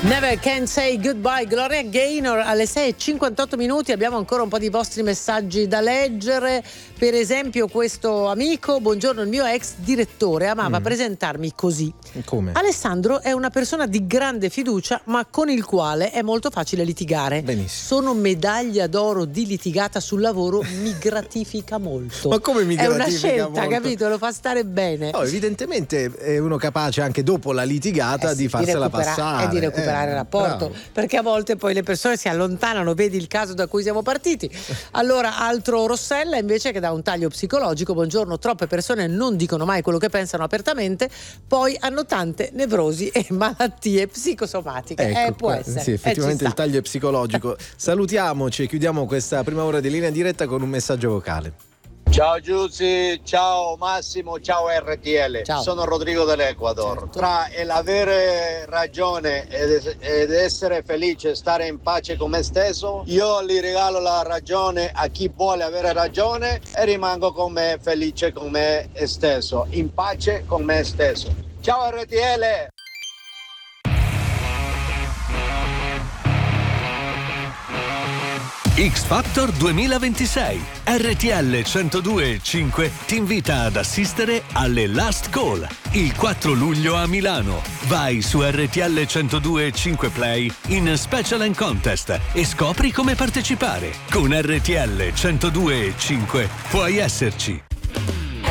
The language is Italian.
Never Can Say Goodbye, Gloria Gaynor. Alle 6:58 abbiamo ancora un po' di vostri messaggi da leggere. Per esempio questo amico: buongiorno, il mio ex direttore amava presentarmi così. Come? Alessandro è una persona di grande fiducia, ma con il quale è molto facile litigare. Benissimo. Sono medaglia d'oro di litigata sul lavoro, mi gratifica molto. Ma come mi È una gratifica scelta, molto? capito? Lo fa stare bene. No, evidentemente è uno capace anche dopo la litigata di farsela passare. E di recuperare il rapporto, bravo. perché a volte poi le persone si allontanano, vedi il caso da cui siamo partiti. Allora, altro Rossella invece che dà un taglio psicologico: buongiorno, troppe persone non dicono mai quello che pensano apertamente, poi hanno tante nevrosi e malattie psicosomatiche. Ecco, Può essere. sì, effettivamente ci il sta. taglio è psicologico. Salutiamoci e chiudiamo questa prima ora di linea diretta con un messaggio vocale. Ciao Giussi, ciao Massimo, ciao RTL. Ciao. Sono Rodrigo dell'Ecuador. Certo. Tra l'avere ragione ed essere felice, stare in pace con me stesso, io gli regalo la ragione a chi vuole avere ragione e rimango con me felice con me stesso, in pace con me stesso. Ciao RTL! X Factor 2026. RTL 102.5 ti invita ad assistere alle Last Call il 4 luglio a Milano. Vai su RTL 102.5 Play in Special and Contest e scopri come partecipare. Con RTL 102.5 puoi esserci.